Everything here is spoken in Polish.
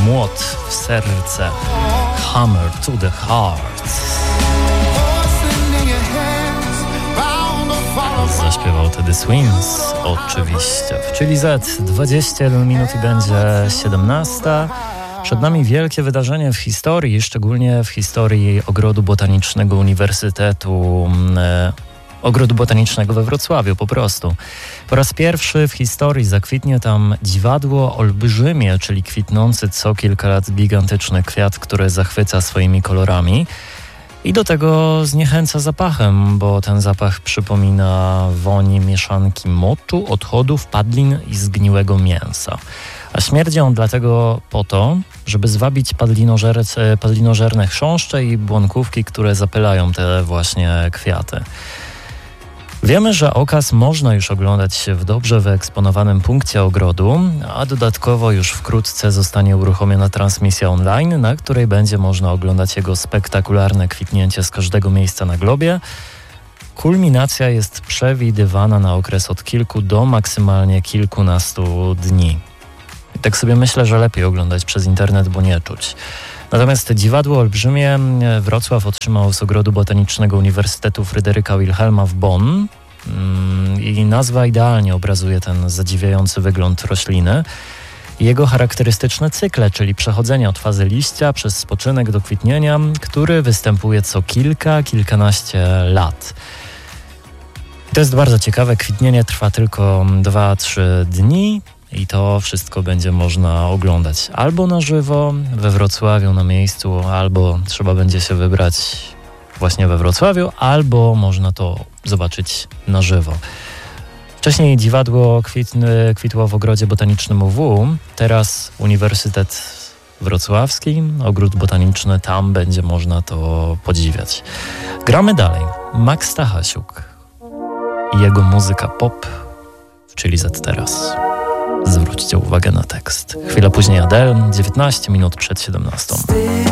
Młot w serce. Hammer to the heart. Zaśpiewał Teddy Swims, oczywiście. W Chili Z 21 minut i będzie 17. Przed nami wielkie wydarzenie w historii, szczególnie w historii Ogrodu Botanicznego Uniwersytetu Ogrodu Botanicznego we Wrocławiu po prostu. Po raz pierwszy w historii zakwitnie tam dziwadło olbrzymie, czyli kwitnący co kilka lat gigantyczny kwiat, który zachwyca swoimi kolorami i do tego zniechęca zapachem, bo ten zapach przypomina woń mieszanki moczu, odchodów, padlin i zgniłego mięsa. A śmierdzi on dlatego po to, żeby zwabić padlinożerne chrząszcze i błonkówki, które zapylają te właśnie kwiaty. Wiemy, że okaz można już oglądać w dobrze wyeksponowanym punkcie ogrodu, a dodatkowo już wkrótce zostanie uruchomiona transmisja online, na której będzie można oglądać jego spektakularne kwitnięcie z każdego miejsca na globie. Kulminacja jest przewidywana na okres od kilku do maksymalnie kilkunastu dni. I tak sobie myślę, że lepiej oglądać przez internet, bo nie czuć. Natomiast dziwadło olbrzymie Wrocław otrzymał z Ogrodu Botanicznego Uniwersytetu Fryderyka Wilhelma w Bonn i nazwa idealnie obrazuje ten zadziwiający wygląd rośliny. Jego charakterystyczne cykle, czyli przechodzenie od fazy liścia przez spoczynek do kwitnienia, który występuje co kilkanaście lat. To jest bardzo ciekawe, kwitnienie trwa tylko 2-3 dni. I to wszystko będzie można oglądać albo na żywo we Wrocławiu na miejscu, albo trzeba będzie się wybrać właśnie we Wrocławiu, albo można to zobaczyć na żywo. Wcześniej dziwadło kwitło w Ogrodzie Botanicznym UW, teraz Uniwersytet Wrocławski, Ogród Botaniczny, tam będzie można to podziwiać. Gramy dalej. Max Stachasiuk i jego muzyka pop w Chili Z teraz. Zwróćcie uwagę na tekst. Chwilę później Adele, 19 minut przed 17.